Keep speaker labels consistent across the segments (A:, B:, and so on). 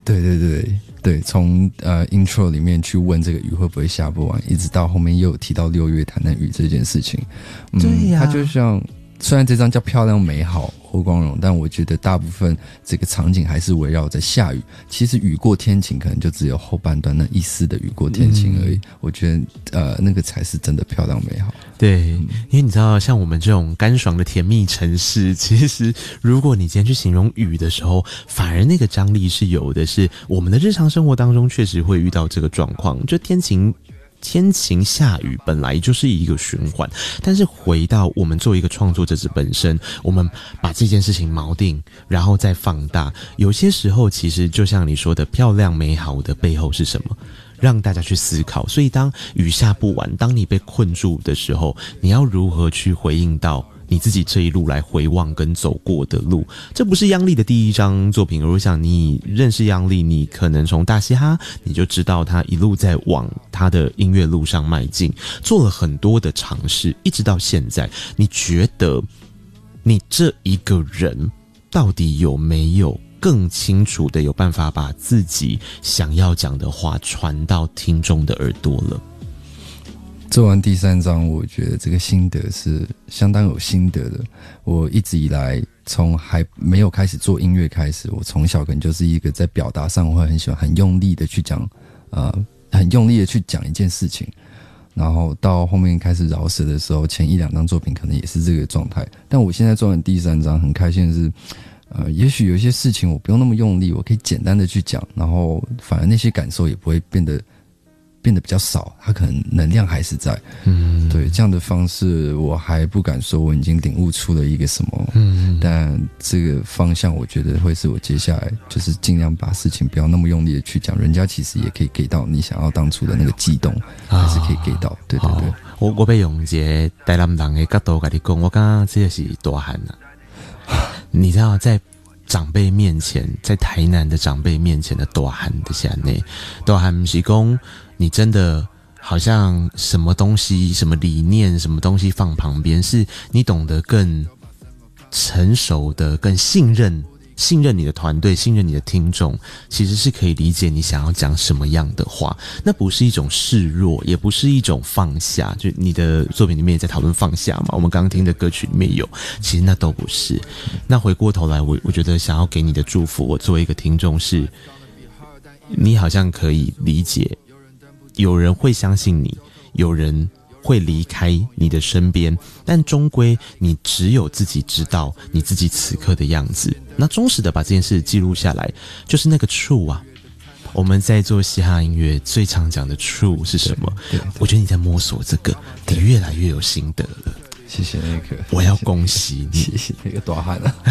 A: 对对对对，从intro 里面去问这个雨会不会下不完，一直到后面又有提到6月谈谈雨这件事情。
B: 对呀，
A: 它就像虽然这张叫漂亮美好或光荣，但我觉得大部分这个场景还是围绕在下雨。其实雨过天晴可能就只有后半段那一丝的雨过天晴而已。我觉得那个才是真的漂亮美好。
B: 对，因为你知道像我们这种干爽的甜蜜城市，其实如果你今天去形容雨的时候，反而那个张力是有的，是我们的日常生活当中确实会遇到这个状况，就天晴下雨本来就是一个循环，但是回到我们作为一个创作者本身，我们把这件事情锚定，然后再放大，有些时候其实就像你说的，漂亮美好的背后是什么？让大家去思考。所以当雨下不完，当你被困住的时候，你要如何去回应到你自己这一路来回望跟走过的路。这不是央丽的第一张作品，如果想你认识央丽，你可能从大嘻哈你就知道他一路在往他的音乐路上迈进，做了很多的尝试，一直到现在，你觉得你这一个人到底有没有更清楚的有办法把自己想要讲的话传到听众的耳朵了？
A: 做完第3章，我觉得这个心得是相当有心得的。我一直以来从还没有开始做音乐开始，我从小可能就是一个在表达上我会很喜欢很用力的去讲很用力的去讲一件事情，然后到后面开始饶舌的时候，前1-2张作品可能也是这个状态。但我现在做完第3章很开心的是也许有一些事情我不用那么用力，我可以简单的去讲，然后反而那些感受也不会变得比较少，它可能能量还是在。对，这样的方式我还不敢说我已经领悟出了一个什么，但这个方向我觉得会是我接下来就是尽量把事情不要那么用力的去讲，人家其实也可以给到你想要当初的那个悸动，还是可以给到。对对对，
B: 我要用一个台南人的角度跟你讲，我刚刚这是大汉啊。你知道在长辈面前，在台南的长辈面前的大汉的下内，大汉不是说你真的好像什么东西什么理念什么东西放旁边，是你懂得更成熟的更信任你的团队，信任你的听众，其实是可以理解你想要讲什么样的话。那不是一种示弱，也不是一种放下，就你的作品里面也在讨论放下嘛，我们刚刚听的歌曲里面有，其实那都不是。那回过头来，我觉得想要给你的祝福，我作为一个听众是，你好像可以理解，有人会相信你，有人会离开你的身边，但终归你只有自己知道你自己此刻的样子。那忠实的把这件事记录下来，就是那个 true 啊。我们在做嘻哈音乐最常讲的 true 是什么？我觉得你在摸索这个，你越来越有心得了。
A: 谢谢那个，
B: 我要恭喜你，
A: 谢谢那个大汉啊，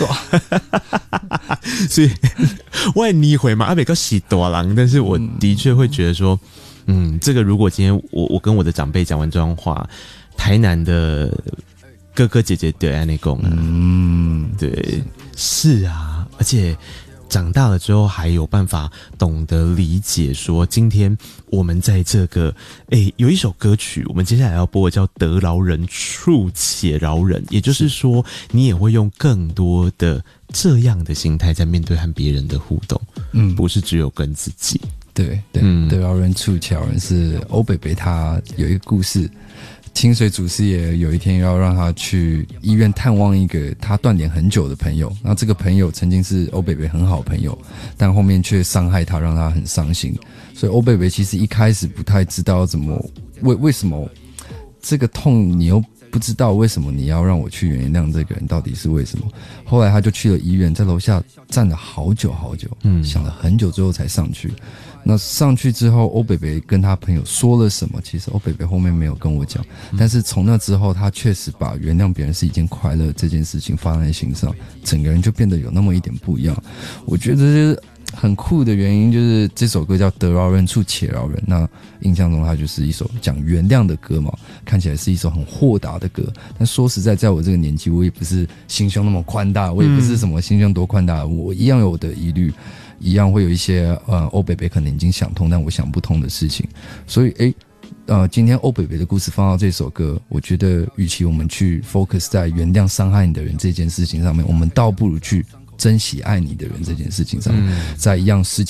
B: 所以我也逆回嘛，阿北哥是大人，但是我的确会觉得说，这个如果今天我跟我的长辈讲完这段话，台南的哥哥姐姐对安内公对，是啊，而且长大了之后还有办法懂得理解说，今天我们在这个有一首歌曲我们接下来要播的叫得饶人处且饶人，也就是说你也会用更多的这样的心态在面对和别人的互动，不是只有跟自己。
A: 对对，得饶人处且饶人是欧北北他有一个故事，清水祖师爷有一天要让他去医院探望一个他断联很久的朋友，然后这个朋友曾经是欧北北很好的朋友，但后面却伤害他，让他很伤心。所以欧北北其实一开始不太知道怎么为什么这个痛，你又不知道为什么你要让我去原谅这个人，到底是为什么。后来他就去了医院，在楼下站了好久好久，想了很久之后才上去。那上去之后，欧北北跟他朋友说了什么，其实欧北北后面没有跟我讲，但是从那之后，他确实把原谅别人是一件快乐这件事情放在心上，整个人就变得有那么一点不一样。我觉得就是很酷的原因，就是这首歌叫得饶人处且饶人，那印象中它就是一首讲原谅的歌嘛，看起来是一首很豁达的歌，但说实在，在我这个年纪，我也不是心胸那么宽大，我也不是什么心胸多宽大，我一样有我的疑虑，一样会有一些欧北北可能已经想通但我想不通的事情。所以今天欧北北的故事放到这首歌，我觉得与其我们去 focus 在原谅伤害你的人这件事情上面，我们倒不如去珍惜爱你的人这件事情上，在一样世界